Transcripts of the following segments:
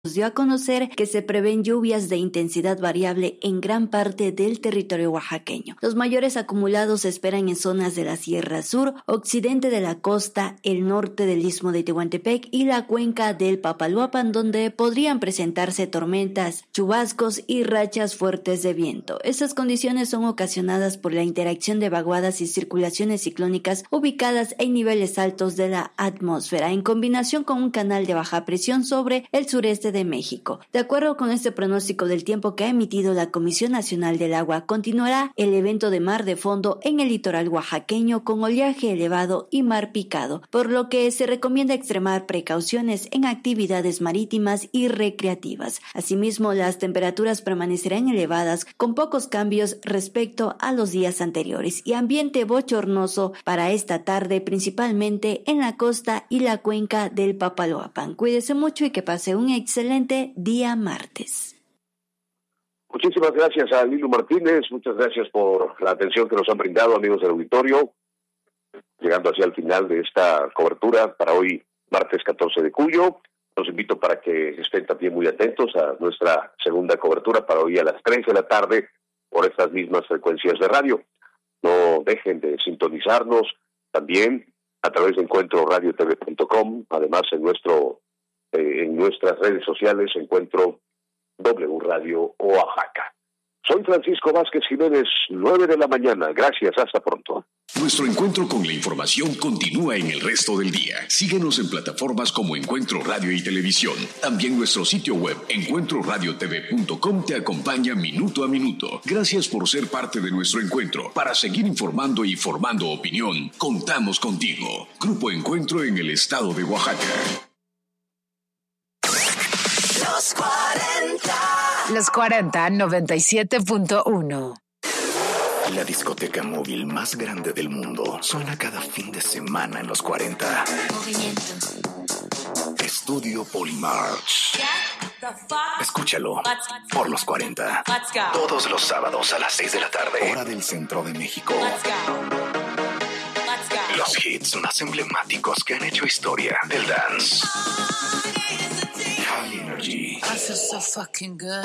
dio a conocer que se prevén lluvias de intensidad variable en gran parte del territorio oaxaqueño. Los mayores acumulados se esperan en zonas de la Sierra Sur, occidente de la costa, el norte del Istmo de Tehuantepec y la cuenca del Papaloapan, donde podrían presentarse tormentas, chubascos y rachas fuertes de viento. Estas condiciones son ocasionadas por la interacción de vaguadas y circulaciones ciclónicas ubicadas en niveles altos de la atmósfera, en combinación con un canal de baja presión sobre el sureste de México. De acuerdo con este pronóstico del tiempo que ha emitido la Comisión Nacional del Agua, continuará el evento de mar de fondo en el litoral oaxaqueño con oleaje elevado y mar picado, por lo que se recomienda extremar precauciones en actividades marítimas y recreativas. Asimismo, las temperaturas permanecerán elevadas con pocos cambios respecto a los días anteriores y ambiente bochornoso para esta tarde, principalmente en la costa y la cuenca del Papaloapan. Cuídese mucho y que pase un excelente día martes. Muchísimas gracias a Lilu Martínez, muchas gracias por la atención que nos han brindado, amigos del auditorio, llegando hacia el final de esta cobertura para hoy, martes 14 de julio. Los invito para que estén también muy atentos a nuestra segunda cobertura para hoy a las 3 de la tarde por estas mismas frecuencias de radio. No dejen de sintonizarnos también a través de encuentroradiotv.com, además en nuestras redes sociales, Encuentro W Radio Oaxaca. Soy Francisco Vázquez Jiménez, 9 de la mañana. Gracias, hasta pronto. Nuestro encuentro con la información continúa en el resto del día. Síguenos en plataformas como Encuentro Radio y Televisión. También nuestro sitio web, encuentroradiotv.com, te acompaña minuto a minuto. Gracias por ser parte de nuestro encuentro. Para seguir informando y formando opinión, contamos contigo. Grupo Encuentro en el estado de Oaxaca. Los 40. Los 40, 97.1. La discoteca móvil más grande del mundo suena cada fin de semana en los 40. Movimiento. Estudio Polymarch. Escúchalo por los 40. Todos los sábados a las 6 de la tarde, hora del centro de México. Los hits más emblemáticos que han hecho historia del dance. High Energy. I feel so fucking good.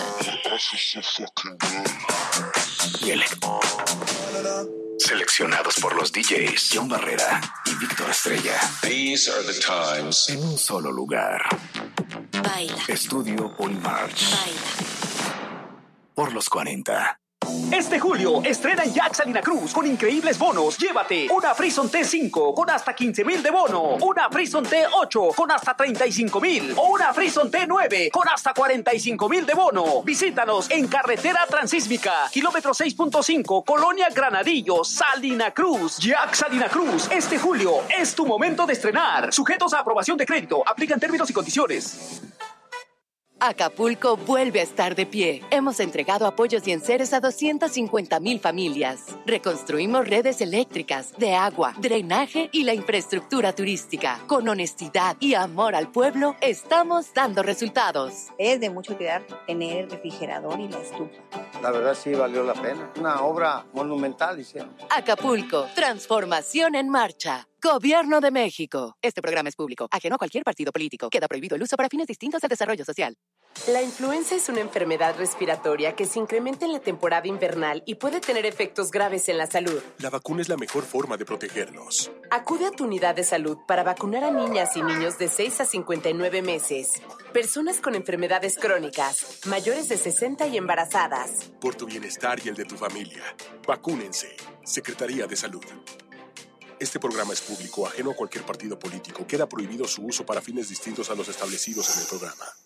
Y electro. Seleccionados por los DJs John Barrera y Víctor Estrella. These are the times. En un solo lugar. Baila. Estudio Polymarch. Baila. Por los 40. Este julio estrena en Jack Salina Cruz con increíbles bonos. Llévate una Frison T5 con hasta 15,000 de bono, una Frison T8 con hasta 35,000 o una Frison T9 con hasta 45,000 de bono. Visítanos en Carretera Transísmica, kilómetro 6.5, Colonia Granadillo, Salina Cruz. Jack Salina Cruz, este julio es tu momento de estrenar. Sujetos a aprobación de crédito. Aplican términos y condiciones. Acapulco vuelve a estar de pie. Hemos entregado apoyos y enseres a 250,000 familias. Reconstruimos redes eléctricas, de agua, drenaje y la infraestructura turística. Con honestidad y amor al pueblo, estamos dando resultados. Es de mucho cuidar tener el refrigerador y la estufa. La verdad sí valió la pena. Una obra monumental hicieron. Acapulco, transformación en marcha. Gobierno de México. Este programa es público, ajeno a cualquier partido político. Queda prohibido el uso para fines distintos al desarrollo social. La influenza es una enfermedad respiratoria que se incrementa en la temporada invernal y puede tener efectos graves en la salud. La vacuna es la mejor forma de protegernos. Acude a tu unidad de salud para vacunar a niñas y niños de 6 a 59 meses, personas con enfermedades crónicas, mayores de 60 y embarazadas. Por tu bienestar y el de tu familia, vacúnense. Secretaría de Salud. Este programa es público, ajeno a cualquier partido político. Queda prohibido su uso para fines distintos a los establecidos en el programa.